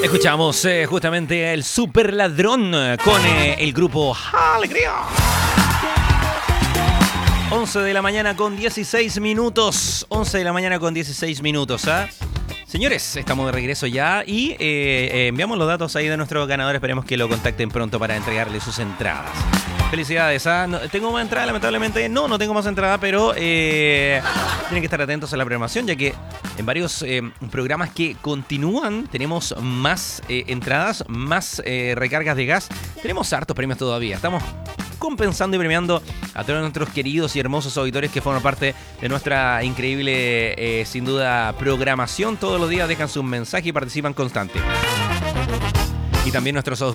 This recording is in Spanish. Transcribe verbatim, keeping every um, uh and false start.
Escuchamos eh, justamente el Super Ladrón con eh, el grupo Alegría. once de la mañana con dieciséis minutos. once de la mañana con dieciséis minutos, ¿ah? ¿eh? Señores, estamos de regreso ya y eh, eh, enviamos los datos ahí de nuestro ganador. Esperemos que lo contacten pronto para entregarle sus entradas. Felicidades, ¿ah? No, ¿tengo más entrada? Lamentablemente no, no tengo más entrada, pero eh, tienen que estar atentos a la programación, ya que en varios eh, programas que continúan tenemos más eh, entradas, más eh, recargas de gas. Tenemos hartos premios todavía. Estamos compensando y premiando a todos nuestros queridos y hermosos auditores que forman parte de nuestra increíble, eh, sin duda, programación. Todos los días dejan su mensaje y participan constante. Y también nuestros